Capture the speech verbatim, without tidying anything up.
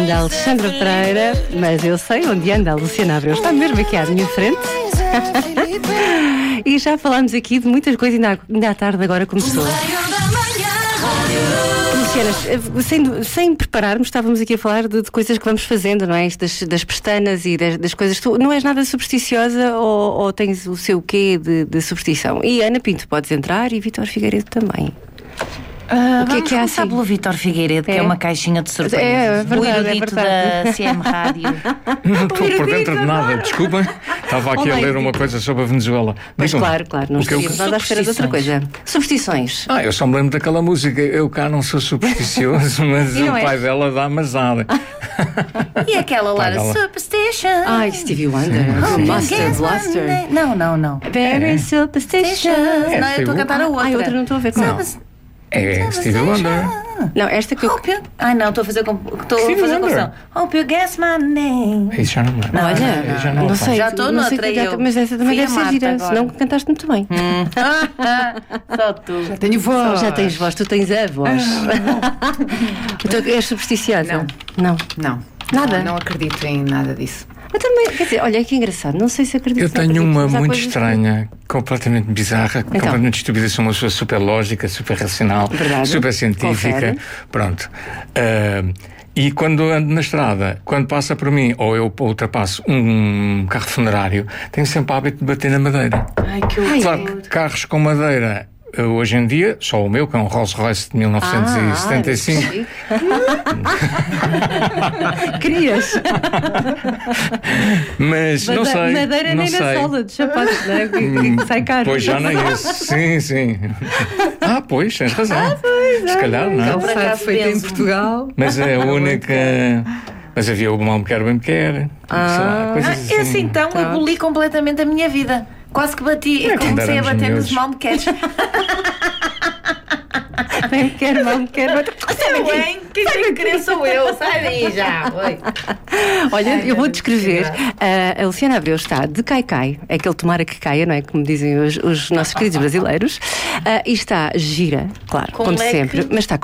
anda a Alexandra Pereira, mas eu sei onde anda a Luciana Abreu. Está mesmo aqui à minha frente. E já falámos aqui de muitas coisas, ainda, ainda à tarde agora começou. Luciana, sem, sem prepararmos, estávamos aqui a falar de, de coisas que vamos fazendo, não é? Das, das pestanas e das, das coisas. Tu não és nada supersticiosa ou, ou tens o seu quê de, de superstição? E Ana Pinto, podes entrar, e Vítor Figueiredo também. Uh, o que é que há assim? Começar pelo Vítor Figueiredo, é? que é uma caixinha de surpresas. É, é verdade, o erudito é da C M Rádio. Não estou por dentro de nada, desculpem. Estava aqui Olá, a ler uma coisa sobre a Venezuela. Pois Digam-me, claro, claro, não o que eu- estaríamos nós à espera de outra coisa. Superstições. Ah, eu só me lembro daquela música. Eu cá não sou supersticioso, mas E o não pai és? dela dá masada. E aquela lá, dela. Superstition. Ai, Stevie Wonder. Oh, Master guess my Blaster. name. Não, não, não. Very superstitious. É, Não, eu estou a cantar a outra. Ai, outra não estou a ver qual. Superstition. É Stevie Wonder. Não, esta que eu. Hope you... Ai não, estou a fazer, com... estou a Stevie fazer Wonder. confusão. Hope you guess my name. Isso já não me lembro. Olha, Eu já não, não sei. Já estou não sei noutra, que- eu. Mas essa também Fui deve a ser Marta gira, agora. senão cantaste muito bem. Só tu. Tenho voz. Já tens voz, tu tens a voz. Então, és supersticiosa? Não. Não. Nada? Não, não acredito em nada disso. Eu também, quer dizer, olha que engraçado, não sei se acredito. Eu se não tenho acredito, uma mas há muito coisas que- estranha, completamente bizarra, completamente estúpida. Sou uma pessoa super lógica, super racional, Verdade. super científica. Confere. Pronto. Ah, e quando ando na estrada, quando passa por mim ou eu ultrapasso um carro funerário, tenho sempre o hábito de bater na madeira. Ai, que Ai, Claro que carros com madeira, eh, hoje em dia, só o meu, que é um Rolls Royce de mil novecentos e setenta e cinco. Ah, querias? Mas não Made- sei. Madeira não nem sei. na sola dos sapatos, não é? Que, que- que sai caro. Pois já nem isso. Sim, sim. Ah, pois, tens razão. Se calhar, não é? Por Calçado acaso feito em penso. Portugal. Mas é a única. Mas havia o mal me quer, bem me quer. Ah. Sei lá, coisas Ah, assim. esse então aboli completamente a minha vida. Quase que bati, É, quando comecei a éramos bater miúdos. nos mal me queres. Bem me quer, mal me quer. Eu, hein? Quem tem que querer sou eu. Sai daí já. Oi. Olha, Ai, eu vou Ana, descrever. que Ah, a Luciana Abreu está de cai-cai, é aquele tomara que caia, não é? Como dizem os, os nossos queridos brasileiros. Ah, e está gira, claro, Com como leque. sempre, mas está